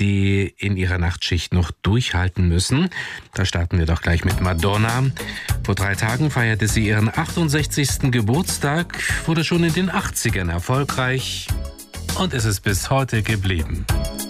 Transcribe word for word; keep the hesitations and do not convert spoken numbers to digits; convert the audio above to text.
die in ihrer Nachtschicht noch durchhalten müssen. Da starten wir doch gleich mit Madonna. Vor drei Tagen feierte sie ihren achtundsechzigsten Geburtstag, wurde schon in den achtzigern erfolgreich und ist es bis heute geblieben.